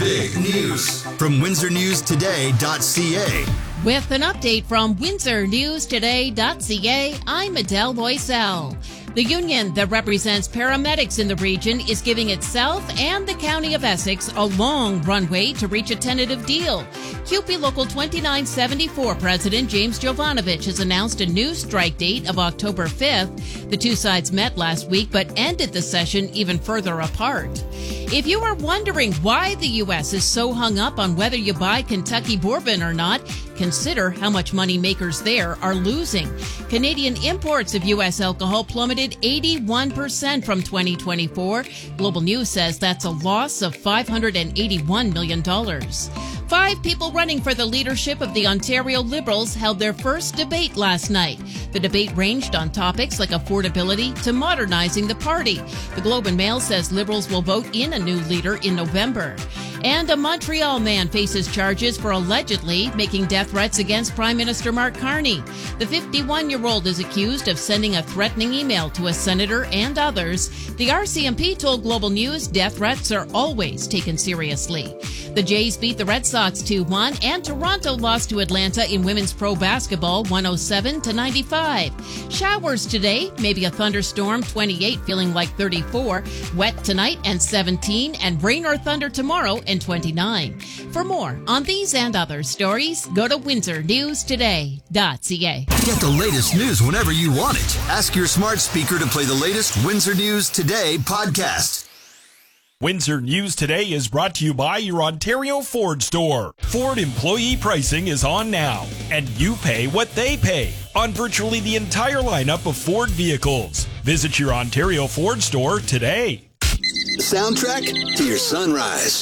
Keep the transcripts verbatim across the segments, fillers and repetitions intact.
Big News from Windsor News Today dot C A. With an update from Windsor News Today dot C A, I'm Adele Loisel. The union that represents paramedics in the region is giving itself and the County of Essex a long runway to reach a tentative deal. C U P E Local twenty-nine seventy-four President James Jovanovich has announced a new strike date of October fifth. The two sides met last week but ended the session even further apart. If you are wondering why the U S is so hung up on whether you buy Kentucky bourbon or not, consider how much money makers there are losing. Canadian imports of U S alcohol plummeted eighty-one percent from twenty twenty-four. Global News says that's a loss of five hundred eighty-one million dollars. Five people running for the leadership of the Ontario Liberals held their first debate last night. The debate ranged on topics like affordability to modernizing the party. The Globe and Mail says Liberals will vote in a new leader in November. And a Montreal man faces charges for allegedly making death threats against Prime Minister Mark Carney. The fifty-one-year-old is accused of sending a threatening email to a senator and others. The R C M P told Global News death threats are always taken seriously. The Jays beat the Red Sox two one, and Toronto lost to Atlanta in women's pro basketball one oh seven to ninety-five. Showers today, maybe a thunderstorm, twenty-eight, feeling like thirty-four. Wet tonight and seventeen, and rain or thunder tomorrow and twenty-nine. For more on these and other stories, go to Windsor News Today dot C A. Get the latest news whenever you want it. Ask your smart speaker to play the latest Windsor News Today podcast. Windsor News Today is brought to you by your Ontario Ford store. Ford employee pricing is on now, and you pay what they pay on virtually the entire lineup of Ford vehicles. Visit your Ontario Ford store today. Soundtrack to your sunrise.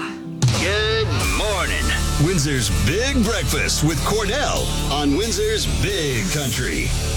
Good morning. Windsor's Big Breakfast with Cordell on Windsor's Big Country.